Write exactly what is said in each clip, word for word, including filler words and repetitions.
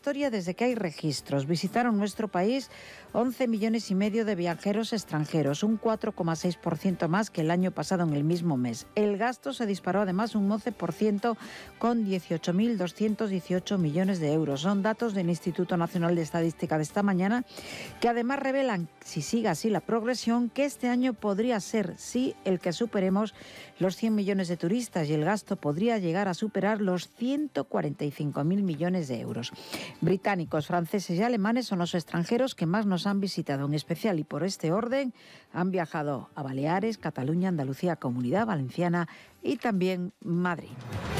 historia desde que hay registros. Visitaron nuestro país once millones y medio de viajeros extranjeros, un cuatro coma seis por ciento más que el año pasado en el mismo mes. El gasto se disparó además un once por ciento con dieciocho mil doscientos dieciocho millones de euros. Son datos del Instituto Nacional de Estadística de esta mañana, que además revelan, si sigue así la progresión, que este año podría ser, sí, el que superemos los cien millones de turistas y el gasto podría llegar a superar los ciento cuarenta y cinco mil millones de euros. Británicos, franceses y alemanes son los extranjeros que más nos han visitado, en especial y por este orden han viajado a Baleares, Cataluña, Andalucía, Comunidad Valenciana y también Madrid.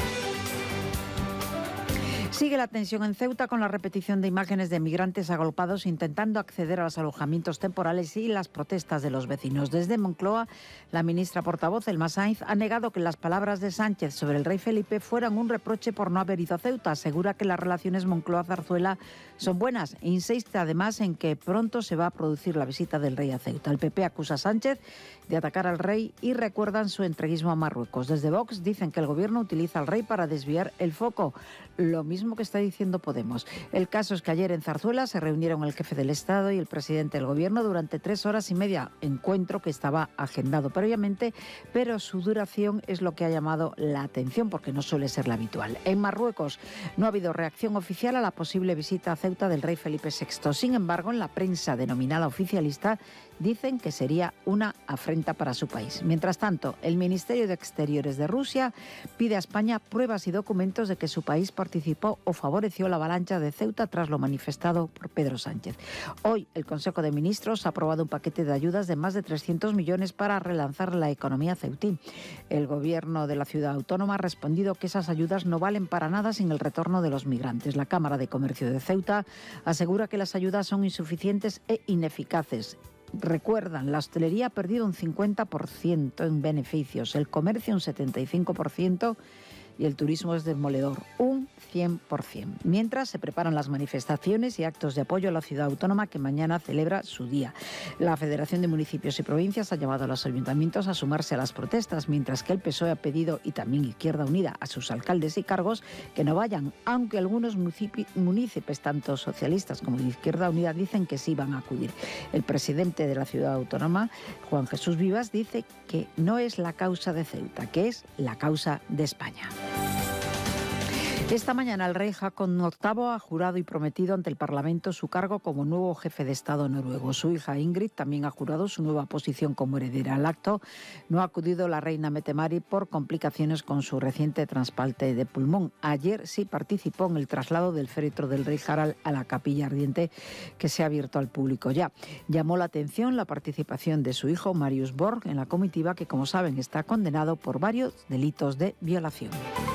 Sigue la tensión en Ceuta con la repetición de imágenes de migrantes agolpados intentando acceder a los alojamientos temporales y las protestas de los vecinos. Desde Moncloa, la ministra portavoz, Elma Sainz, ha negado que las palabras de Sánchez sobre el rey Felipe fueran un reproche por no haber ido a Ceuta. Asegura que las relaciones Moncloa-Zarzuela son buenas e insiste además en que pronto se va a producir la visita del rey a Ceuta. El P P acusa a Sánchez de atacar al rey y recuerdan su entreguismo a Marruecos. Desde Vox dicen que el gobierno utiliza al rey para desviar el foco, lo mismo que está diciendo Podemos. El caso es que ayer en Zarzuela se reunieron el jefe del Estado y el presidente del gobierno durante tres horas y media, encuentro que estaba agendado previamente, pero su duración es lo que ha llamado la atención porque no suele ser la habitual. En Marruecos no ha habido reacción oficial a la posible visita a Ceuta del rey Felipe sexto. Sin embargo, en la prensa denominada oficialista dicen que sería una afrenta para su país. Mientras tanto, el Ministerio de Exteriores de Rusia pide a España pruebas y documentos de que su país participó o favoreció la avalancha de Ceuta tras lo manifestado por Pedro Sánchez. Hoy el Consejo de Ministros ha aprobado un paquete de ayudas de más de trescientos millones para relanzar la economía ceutí. El gobierno de la ciudad autónoma ha respondido que esas ayudas no valen para nada sin el retorno de los migrantes. La Cámara de Comercio de Ceuta asegura que las ayudas son insuficientes e ineficaces. Recuerdan, la hostelería ha perdido un cincuenta por ciento en beneficios, el comercio un setenta y cinco por ciento y el turismo es demoledor, un cien por ciento. Mientras se preparan las manifestaciones y actos de apoyo a la ciudad autónoma que mañana celebra su día. La Federación de Municipios y Provincias ha llamado a los ayuntamientos a sumarse a las protestas, mientras que el P S O E ha pedido, y también Izquierda Unida, a sus alcaldes y cargos que no vayan, aunque algunos municipios, tanto socialistas como de Izquierda Unida, dicen que sí van a acudir. El presidente de la ciudad autónoma, Juan Jesús Vivas, dice que no es la causa de Ceuta, que es la causa de España. Esta mañana el rey Haakon octavo ha jurado y prometido ante el Parlamento su cargo como nuevo jefe de Estado noruego. Su hija Ingrid también ha jurado su nueva posición como heredera. Al acto no ha acudido la reina Mette-Marit por complicaciones con su reciente trasplante de pulmón. Ayer sí participó en el traslado del féretro del rey Harald a la capilla ardiente que se ha abierto al público ya. Llamó la atención la participación de su hijo Marius Borg en la comitiva que, como saben, está condenado por varios delitos de violación.